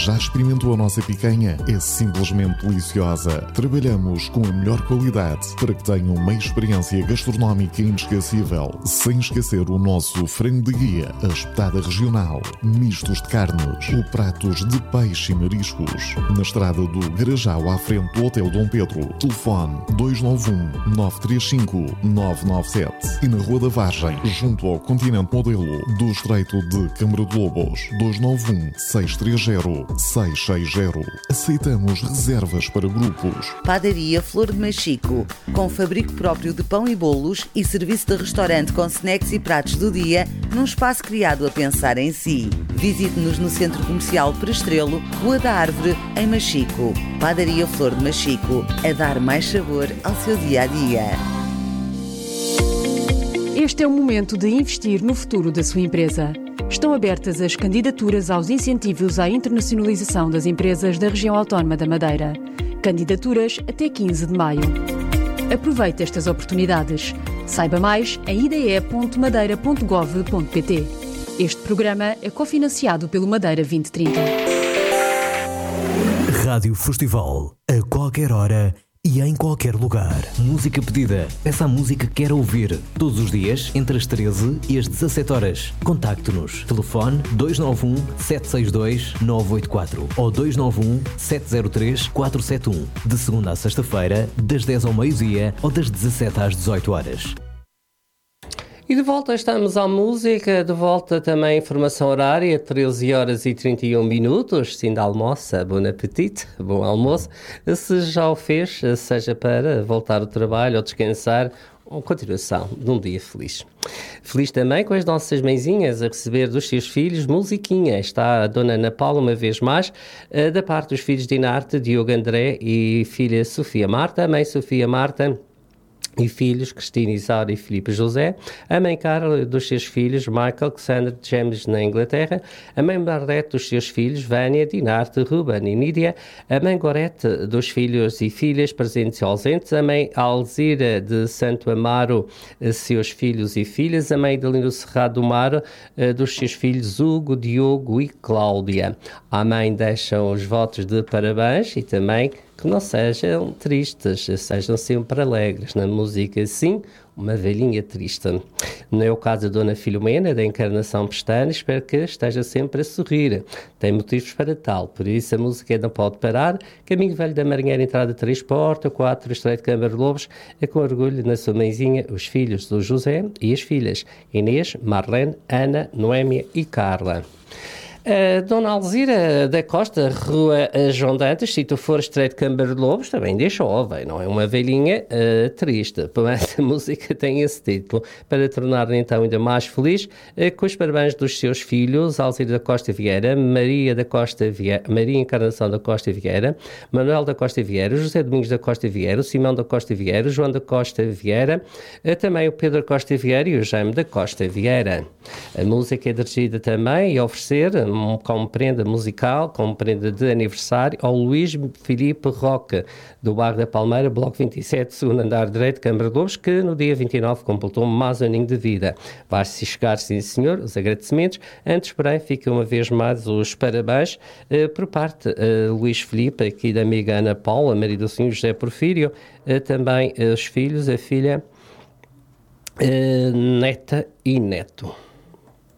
Já experimentou a nossa picanha? É simplesmente deliciosa. Trabalhamos com a melhor qualidade para que tenha uma experiência gastronómica inesquecível. Sem esquecer o nosso frango de guia, a espetada regional, mistos de carnes ou pratos de peixe e mariscos. Na estrada do Garajal, à frente do Hotel Dom Pedro. Telefone 291-935-997. E na Rua da Vargem, junto ao Continente Modelo do Estreito de Câmara de Lobos. 291-630-660. Aceitamos reservas para grupos. Padaria Flor de Machico, com fabrico próprio de pão e bolos e serviço de restaurante com snacks e pratos do dia, num espaço criado a pensar em si. Visite-nos no Centro Comercial Prestrelo, Rua da Árvore, em Machico. Padaria Flor de Machico, a dar mais sabor ao seu dia-a-dia. Este é o momento de investir no futuro da sua empresa. Estão abertas as candidaturas aos incentivos à internacionalização das empresas da região autónoma da Madeira. Candidaturas até 15 de maio. Aproveite estas oportunidades. Saiba mais em ide.madeira.gov.pt. Este programa é cofinanciado pelo Madeira 2030. Rádio Festival, a qualquer hora e em qualquer lugar. Música pedida. Peça a música que quer ouvir. Todos os dias, entre as 13 e as 17 horas. Contacte-nos. Telefone 291-762-984 ou 291-703-471. De segunda a sexta-feira, das 10 ao meio-dia ou das 17 às 18 horas. E de volta estamos à música, de volta também informação horária, 13 horas e 31 minutos, sim, de almoça, bom apetite, bom almoço. Se já o fez, seja para voltar ao trabalho ou descansar, ou continuação de um dia feliz. Feliz também com as nossas mãezinhas a receber dos seus filhos musiquinha. Está a Dona Ana Paula uma vez mais, da parte dos filhos de Inarte, Diogo André e filha Sofia Marta, a mãe Sofia Marta, e filhos, Cristina, Isaura e Filipe José, a mãe Carla dos seus filhos, Michael, Cassandra, James na Inglaterra, a mãe Marlete dos seus filhos, Vânia, Dinarte, Ruben e Nídia, a mãe Gorete dos filhos e filhas presentes e ausentes, a mãe Alzira de Santo Amaro, seus filhos e filhas, a mãe Delino Serrado do Mar, dos seus filhos Hugo, Diogo e Cláudia. A mãe deixam os votos de parabéns e também que não sejam tristes, sejam sempre alegres. Na música, sim, uma velhinha triste. No é o caso da Dona Filomena, da Encarnação Pestana, espero que esteja sempre a sorrir. Tem motivos para tal, por isso a música não pode parar. Caminho Velho da Marinheira, entrada 3, porta 4, Estreito de Câmara de Lobos, é com orgulho na sua mãezinha, os filhos do José e as filhas, Inês, Marlene, Ana, Noémia e Carla. Dona Alzira da Costa, Rua João Dantas, se tu for Estreito de Câmara de Lobos, também deixa jovem, não é uma velhinha triste. Mas a música tem esse título, para tornar então ainda mais feliz, com os parabéns dos seus filhos, Alzira da Costa Vieira, Maria Encarnação da Costa Vieira, Manuel da Costa Vieira, José Domingos da Costa Vieira, o Simão da Costa Vieira, João da Costa Vieira, também o Pedro da Costa Vieira e o Jaime da Costa Vieira. A música é dirigida também e oferecer como prenda musical, como prenda de aniversário, ao Luís Filipe Roca, do bairro da Palmeira, Bloco 27, segundo andar direito, Câmara de Lobos, que no dia 29 completou mais um aninho de vida. Vai-se chegar, sim senhor, os agradecimentos. Antes, porém, fica uma vez mais os parabéns por parte Luís Filipe, aqui da amiga Ana Paula, marido do senhor José Porfírio, também os filhos, a filha, neta e neto.